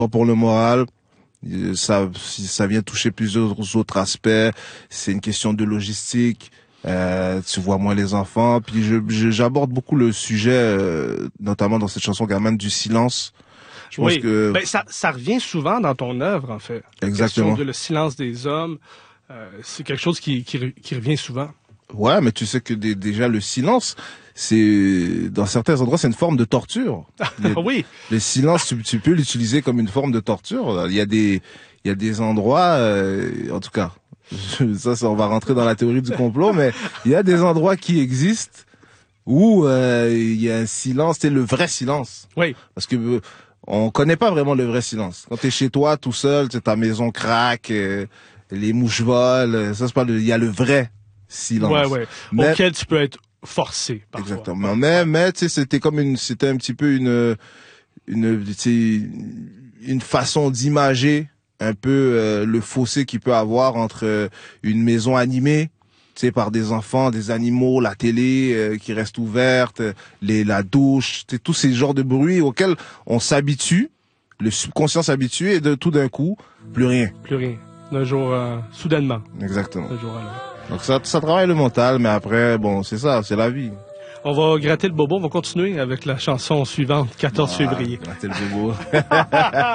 Pour le moral, ça vient toucher plusieurs autres aspects. C'est une question de logistique. Tu vois moins les enfants. Puis j'aborde beaucoup le sujet, notamment dans cette chanson Gamin du silence. Je pense que ça revient souvent dans ton œuvre, en fait. Exactement. La question de le silence des hommes, c'est quelque chose qui revient souvent. Ouais, mais tu sais que déjà le silence, c'est dans certains endroits, c'est une forme de torture. Oui. Le silence, tu peux l'utiliser comme une forme de torture. Il y a des endroits, en tout cas, ça, on va rentrer dans la théorie du complot, mais il y a des endroits qui existent où il y a un silence, c'est le vrai silence. Oui. Parce que on connaît pas vraiment le vrai silence. Quand t'es chez toi, tout seul, ta maison craque, les mouches volent, ça c'est pas il y a le vrai silence. Ouais. Auquel tu peux être forcé, parfois. Exactement. Mais tu sais, c'était un petit peu une façon d'imager un peu le fossé qu'il peut avoir entre une maison animée, tu sais, par des enfants, des animaux, la télé qui reste ouverte, la douche, tous ces genres de bruits auxquels on s'habitue, le subconscient s'habitue et tout d'un coup, plus rien. Plus rien. D'un jour, soudainement. Exactement. D'un jour à l'autre. Donc ça travaille le mental, mais après, bon, c'est ça, c'est la vie. On va gratter le bobo, on va continuer avec la chanson suivante, 14 février. Gratter le bobo.